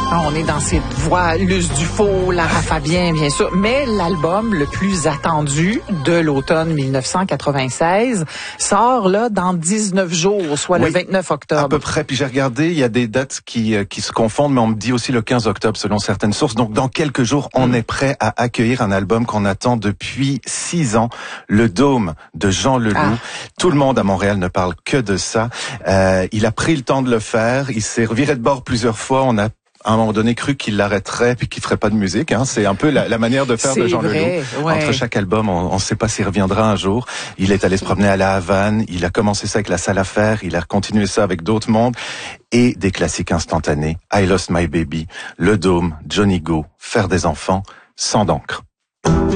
On est dans cette voix, Luce Dufault, Lara Fabian, bien sûr, mais l'album le plus attendu de l'automne 1996 sort là dans 19 jours, soit le 29 octobre. À peu près, puis j'ai regardé, il y a des dates qui se confondent, mais on me dit aussi le 15 octobre selon certaines sources. Donc dans quelques jours, on est prêt à accueillir un album qu'on attend depuis 6 ans, Le Dôme de Jean Leloup. Tout le monde à Montréal ne parle que de ça. Il a pris le temps de le faire, il s'est reviré de bord plusieurs fois, on a à un moment donné cru qu'il l'arrêterait puis qu'il ferait pas de musique. C'est un peu la manière de faire de Jean Leloup. Ouais. Entre chaque album, on ne sait pas s'il reviendra un jour. Il est allé se promener à la Havane. Il a commencé ça avec La Salle à faire. Il a continué ça avec d'autres mondes. Et des classiques instantanés. I Lost My Baby, Le Dôme, Johnny Go, Faire des enfants, Sang d'encre.